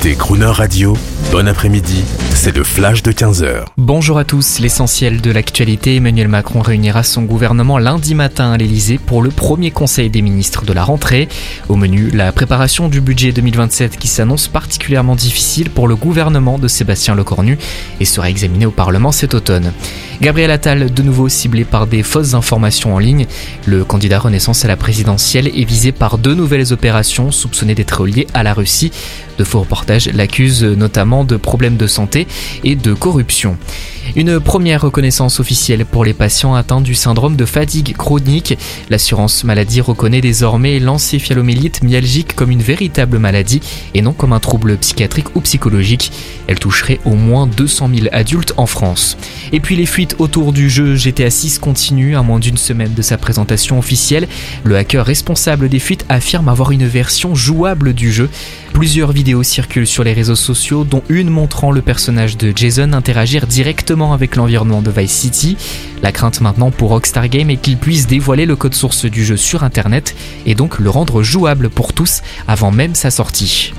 écoutez Crooner Radio, bon après-midi, c'est le flash de 15h. Bonjour à tous, l'essentiel de l'actualité, Emmanuel Macron réunira son gouvernement lundi matin à l'Elysée pour le premier conseil des ministres de la rentrée. Au menu, la préparation du budget 2027 qui s'annonce particulièrement difficile pour le gouvernement de Sébastien Lecornu et sera examiné au Parlement cet automne. Gabriel Attal, de nouveau ciblé par des fausses informations en ligne. Le candidat Renaissance à la présidentielle est visé par deux nouvelles opérations soupçonnées d'être liées à la Russie. De faux reportages l'accusent notamment de problèmes de santé et de corruption. Une première reconnaissance officielle pour les patients atteints du syndrome de fatigue chronique. L'assurance maladie reconnaît désormais l'encéphalomyélite myalgique comme une véritable maladie et non comme un trouble psychiatrique ou psychologique. Elle toucherait au moins 200 000 adultes en France. Et puis les fuites autour du jeu GTA 6 continuent à moins d'une semaine de sa présentation officielle. Le hacker responsable des fuites affirme avoir une version jouable du jeu. Plusieurs vidéos circulent sur les réseaux sociaux, dont une montrant le personnage de Jason interagir directement avec l'environnement de Vice City. La crainte maintenant pour Rockstar Games est qu'il puisse dévoiler le code source du jeu sur internet et donc le rendre jouable pour tous avant même sa sortie.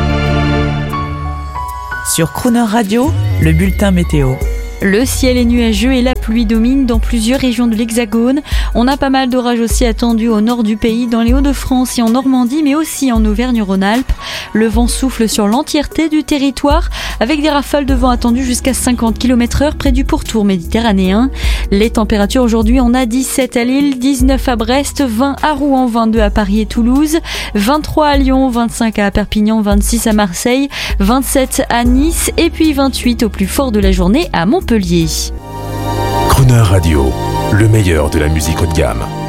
Sur Crooner Radio, le bulletin météo. Le ciel est nuageux et la pluie domine dans plusieurs régions de l'Hexagone. On a pas mal d'orages aussi attendus au nord du pays, dans les Hauts-de-France et en Normandie, mais aussi en Auvergne-Rhône-Alpes. Le vent souffle sur l'entièreté du territoire, avec des rafales de vent attendues jusqu'à 50 km/h près du pourtour méditerranéen. Les températures aujourd'hui, on a 17 à Lille, 19 à Brest, 20 à Rouen, 22 à Paris et Toulouse, 23 à Lyon, 25 à Perpignan, 26 à Marseille, 27 à Nice et puis 28 au plus fort de la journée à Montpellier. Crooner Radio, le meilleur de la musique haut de gamme.